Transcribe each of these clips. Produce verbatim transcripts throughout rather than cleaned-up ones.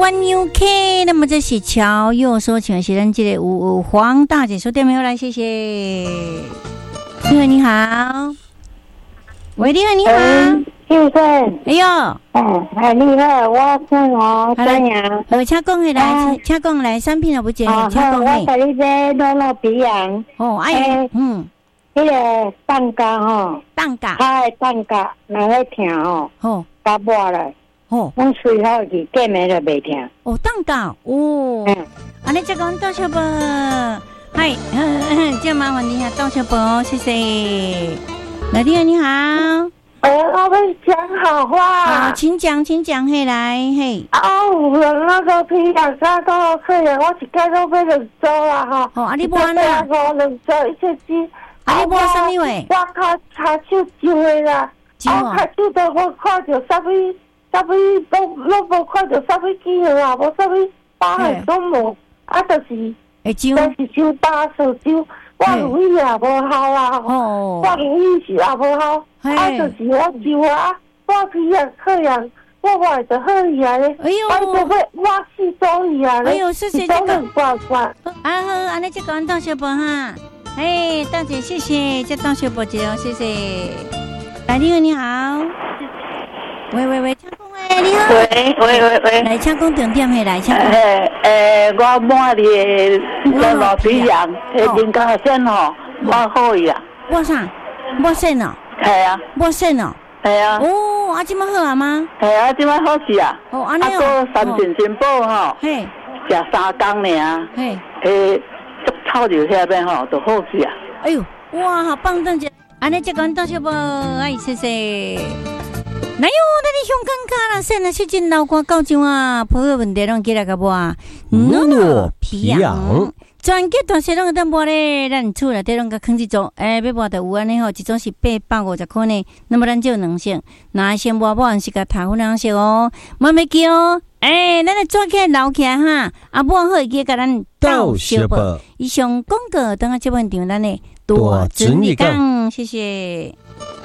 One U K， 那么这是乔右说，请是咱这个有有黄大姐说电话来，谢谢。你好，你好，喂，你好，你好， 先生， 哎呦， 哦，哎，你好，我姓何，怎样？ 呃，请讲起来，请讲来，产品也不见，请讲我带你这诺诺鼻炎。 哦，哎，嗯， 迄个蛋糕吼， 蛋糕， 它的蛋糕若会疼吼， 哦， 加抹了，哦，我随好去见面就袂疼。 哦，蛋糕，哦，嗯，安尼再讲多少包？嗨，这麻烦你下多少包？谢谢。来，你好，你好。 呃，我们讲好话。 好，请讲，请讲，嘿，来，嘿。 啊，有人那个批两三个客人，我一家都买两组啦，哈。 哦，啊，你无安那？ 我两组一只鸡。 啊，你无啥物话？ 我靠，查手揪的啦。我查手的，我看到啥物啥物都都无看到啥物记号啊，无啥物包的都无，啊，就是会揪， 就是揪大手揪。我如意也无效啊！我如意是也无效，啊，就是我揪啊，我批啊客人，我话就好伊啊咧， 哎呦， 我就会我四周伊啊咧， 哎呦，谢谢这个， 乖乖， 啊好，安尼这个当小宝哈，哎，大姐谢谢，这当小宝姐哦，谢谢。来，你好，你好，喂喂喂，唱歌喂，你好， 喂喂喂喂， 来唱歌重点嘿，来唱歌。 诶诶，我满的诺诺鼻炎，诶，人家先吼，我好伊啊。 我啥？我肾哦。 系啊。 我肾哦。 系啊。 哦，啊，这么好啊吗？ 系啊，这么好事啊。 哦，安尼哦。 啊，个三全全宝吼。嘿。食三工尔。嘿。诶，足臭就遐边吼，就好事啊。 哎呦，哇，好棒！等者，安尼这个多少无？哎，谢谢。哪有？那你香港卡啦，现在是真老瓜高上啊，朋友问题拢记来个无啊？诺诺皮痒，全国大小拢有得无咧？咱厝内底拢甲囥一组，诶，要无就有安尼吼，一组是八百五十块呢。那么咱就有两成，那先无无是甲头两色哦，莫袂记哦。诶，咱来抓起来捞起来哈，啊，无好会记甲咱倒小报。以上广告等下这问题，咱呢多整理讲，谢谢。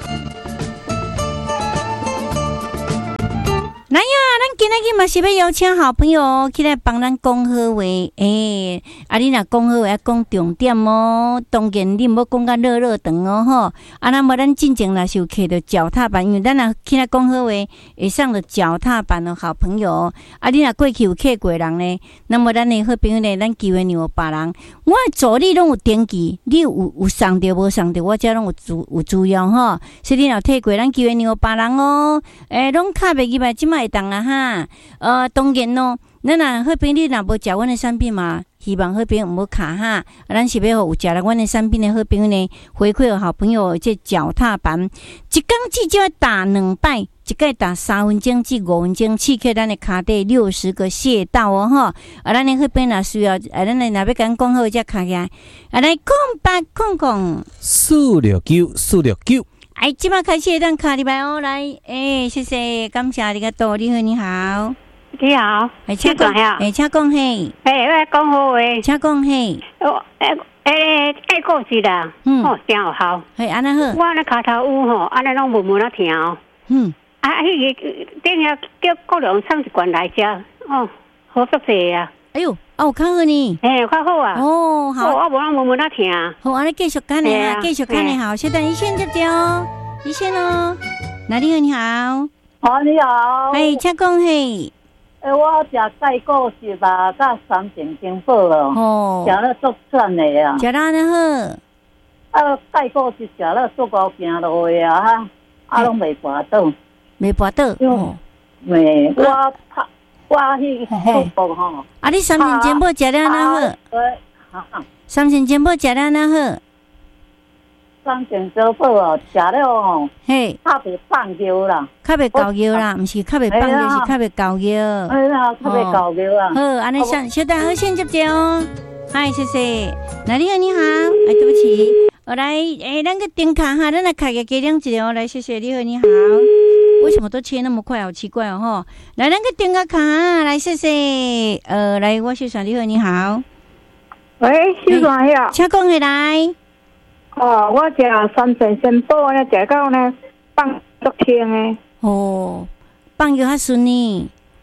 来呀，咱今仔日嘛是要邀请好朋友起来帮咱讲好话，诶、欸，啊，你若讲好话要讲重点哦，当然你毋要讲甲热热长哦吼。啊，那么咱进前若是有摕着脚踏板，因为咱若起来讲好话，会上了脚踏板的好朋友。啊，你若过去有摕过人呢，那么咱的好朋友呢，咱机会让别人。我助理拢有登记，你有有上着无上着，我遮拢有资有资料吼。所以你若摕过，咱机会让别人哦。诶、欸，拢卡袂入来，即摆会当啊哈。呃，当然咯，咱若好朋友你若无食阮的产品嘛，希望好朋友毋好卡哈。啊，咱是要互有食了阮的产品的好朋友呢，回馈互好朋友这脚踏板，一工至少要打两摆。一个打三分钟至五分钟，刺激咱的脚底六十个穴道哦吼！啊，咱的迄边若需要，啊，咱来若要讲讲好，才卡起来。啊，来空八空空四六九四六九。 哎，即马开始咱卡入来哦，来，诶、欸，谢谢，感谢你个多，你好，你好， 你好， 哎，请讲，哎，请讲嘿， 哎，我讲好话， 请讲嘿， 哦，诶诶，介故事啦，嗯，哦，真有效， 嘿，安那好， 我那骹头有吼，安尼拢闷闷啊疼哦，嗯。啊，迄个顶下叫国良送一罐来食，哦，好足济啊！ 哎呦，哦，有较好呢， 嘿，较好啊！ 哦，好， 我无那闷闷啊疼。 好，安尼继续看呢，继续看呢，好，现在一线接接哦，一线哦，哪里好？你好， 哦，你好， 哎，请讲嘿， 诶，我食钙固是吧？甲三全金宝哦，哦，食了足赞的啊， 食了安尼好， 啊，钙固是食了足够行路的啊，哈，啊，拢袂跋倒。 没跋倒，哦， 没，我拍我去做工吼。 啊，你三千煎宝食了哪好？三千煎宝食了哪好？ 三千煎宝哦，食了哦，嘿，较袂放尿啦， 较袂高尿啦，毋是较袂放尿，是较袂高尿。 哎呀，较袂高尿啊。 好，安尼小小蛋好先接接哦。嗨，谢谢。哪里好？你好，哎，对不起，我来，哎，咱个电卡哈，咱来开个机量一下哦。来，谢谢，你好，你好。为什么都切那么快？好奇怪哦！哈，来，那个点个卡，来，谢谢。呃，来，我是小你好，你好。 喂，小转呀， 请讲起来。 哦，我食三全仙宝呢，食到呢放足轻的。 哦，放药较顺呢。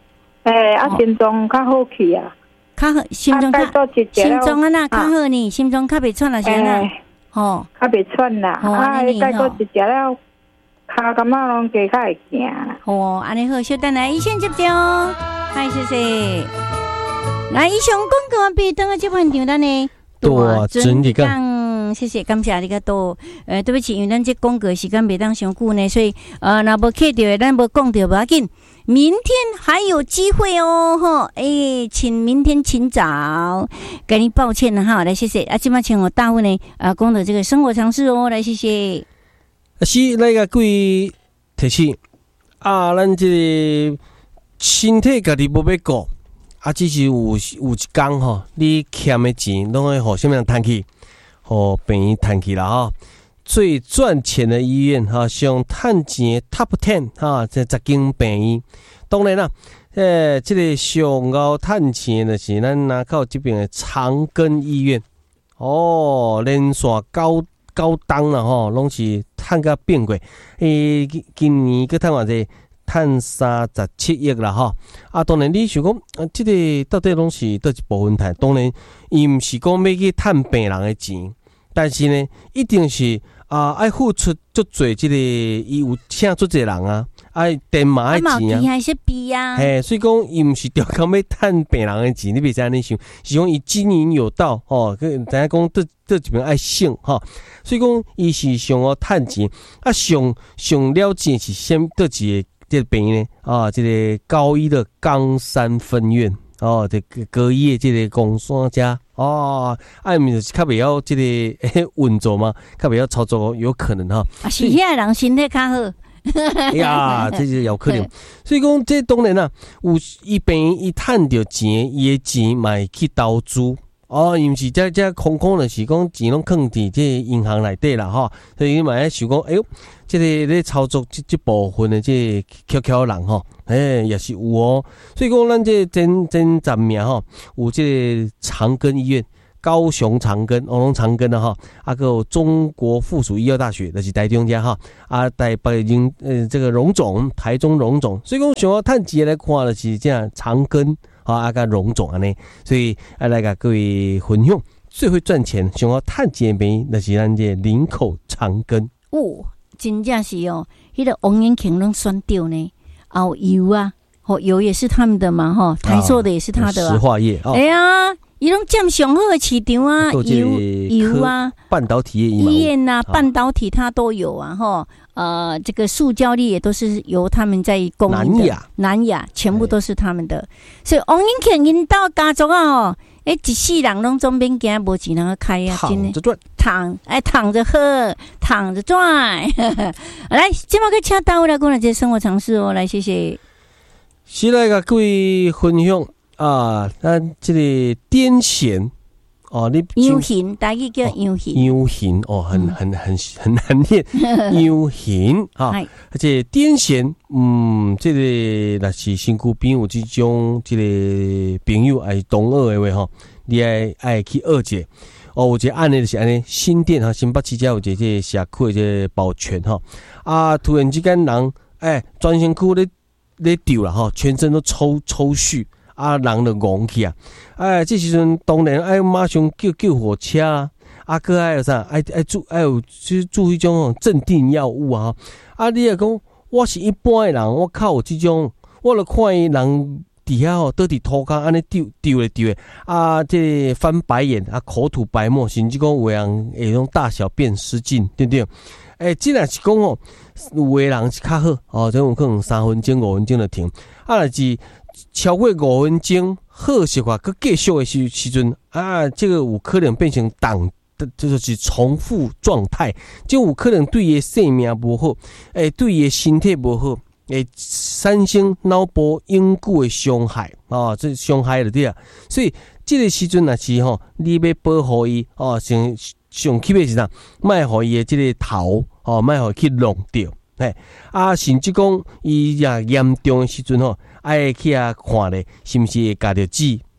诶，啊，心脏较好去啊， 较好，心脏较心脏啊那较好呢，心脏较袂喘啊，是安吼， 较袂喘啦，啊，再过一食了，骹感觉拢加较会行啦。 哦，安尼好，小等来医生接着哦，嗨，谢谢。来，以上广告完毕，等下这番场咱呢， 大真理讲， 谢谢，感谢啊，你个多。呃，对不起，因为咱这广告时间袂当上久呢，所以呃，若无客到，咱无讲到，不要紧。明天还有机会哦，吼！哎，请明天请早，跟你抱歉了哈，来谢谢啊，今晚请我大卫呢，啊，讲的这个生活常识哦，来谢谢。 是那个各位提醒啊，咱这个身体家己无要顾啊，只是有有一天吼，你欠的钱拢会互什么人趁去，互病院趁去啦哈。最赚钱的医院哈，上趁钱的 Top Ten 哈，这十间病院。当然啦，诶，这个上高趁钱的是咱南靠这边的长庚医院哦，连续九九档啦吼，拢是趁甲变过。诶，今年个趁偌济，趁三十七亿啦吼。啊，当然你想讲，啊，这个到底拢是倒一部分趁？当然，伊毋是讲要去趁病人的钱，但是呢，一定是。啊，爱付出足侪，即个伊有请足侪人啊，爱电嘛爱钱啊， 还是比啊， 嘿，所以讲伊毋是调讲要趁病人的钱，你别使安尼想，是讲伊经营有道吼，知影讲这这一边爱省吼，所以讲伊是上哦趁钱，啊上上了钱是先倒一个这个病院呢啊，这个高一的冈山分院哦，这个高一的这个公山家。哦，啊，毋是较袂晓即个诶运作吗？较袂晓操作，有可能哈。 啊，是遐人身体较好。 哎呀，这是有可能。所以讲，这当然啦，有伊病伊趁着钱，伊诶钱嘛会去投资。哦，伊毋是遮遮空空的，是讲钱拢放伫这银行内底啦，吼。所以你嘛要想讲，哎呦，这个咧操作这这部分的这悄悄人吼，哎也是有哦。所以讲，咱这前前十名吼，有这个长庚医院、高雄长庚、欧龙长庚的哈，啊个中国附属医药大学，那是台中家哈，啊台北经呃这个荣总、台中荣总。所以讲，想要趁钱来看的是这样长庚。啊，啊个荣总安尼，所以啊来甲各位分享最会赚钱、想要趁钱的病，那是咱这林口长庚。 哦，真正是哦，迄、那个王延庆拢选掉呢，哦油啊，哦油也是他们的嘛，哈、哦，台塑的也是他的、啊， 石化业。哦、 哎呀，伊拢占上好的市场啊，油油啊， 半导体业、 医院呐、啊，半导体它都有啊，哈。呃，这个塑胶粒也都是由他们在供应的， 南亚， 南亚全部都是他们的，所以王永庆因到家族啊，哦，哎，一世人拢总免惊无钱人开啊， 躺着赚， 躺哎躺着喝，躺着赚。来，今麦个请大卫来讲了这些生活常识哦，来谢谢。 先来甲各位分享啊，咱这个癫痫。哦，你羊形，大家叫羊形， 羊形哦，很很很很难念，羊形啊，而且癫痫，嗯，这个若是身躯边有这种这个朋友爱同学的话吼，你爱爱去学者。哦，有一个案例就是安尼，新店哈，新北市遮有一个这个社区的这个保全哈，啊，突然之间人哎，全身躯咧咧丢啦哈，全身都抽抽搐。啊，人就戆去啊！哎，这时阵当然爱马上叫救护车啊！啊，个爱有啥？爱爱注爱有去注迄种镇定药物啊！啊，你也讲我是一般的人，我靠有这种，我就看伊人底下吼倒伫涂骹安尼丢丢咧丢咧啊！这翻白眼啊，口吐白沫，甚至讲有人会种大小便失禁，对不对？哎、欸，既然是讲哦，有的人是较好哦，这种可能三分钟、五分钟就停，啊，若是超过五分钟，好习惯，佮继续的时时阵啊，这个有可能变成挡，这就是重复状态，就有可能对伊生命无好，诶、欸，对伊身体无好，会产生脑部永久的伤害啊，这伤害了对啊。所以这个时阵若是吼，你要保护伊哦，上上起码是啥，莫互伊的这个头哦，莫互去弄掉。嘿，啊，甚至讲伊也严重的时阵吼，爱去啊看咧，是毋是会夹着指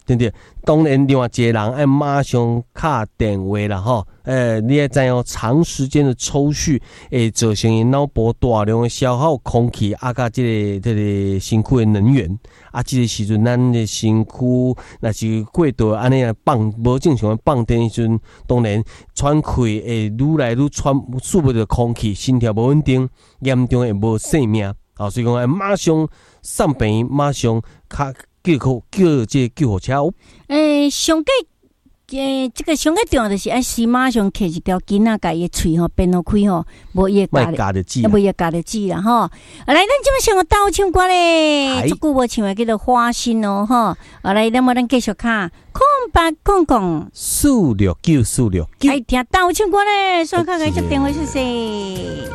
对不对？当然，另外一个人爱马上打电话啦，吼，诶，你也知哦，长时间的抽搐会造成因脑部大量的消耗空气，啊，甲这个这个身躯的能源，啊，这个时阵咱的身躯若是过度安尼啊放无正常的放电时阵，当然喘气会愈来愈喘输不到空气，心跳无稳定，严重会无性命。啊，所以讲爱马上送病，马上卡。叫叫这救护车哦！ 诶，上个诶，这个上个重要就是爱是马上摕一条筋啊，甲伊喙吼变落开吼，无伊会夹得住， 无伊夹得住啦吼。来，咱即摆上个倒唱歌咧，足久无唱诶，叫做花心哦吼。啊，来，咱么咱继续看空白空空四六九四六九， 爱听倒唱歌咧，所以看看这电话是谁？